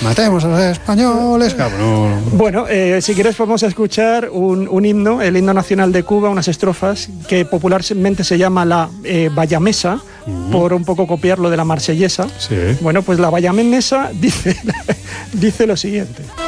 Matemos a los españoles, cabrón. Bueno, si quieres vamos a escuchar un himno, el himno nacional de Cuba, unas estrofas que popularmente se llama la bayamesa, por un poco copiar lo de la marsellesa. Sí. Bueno, pues la bayamesa dice lo siguiente.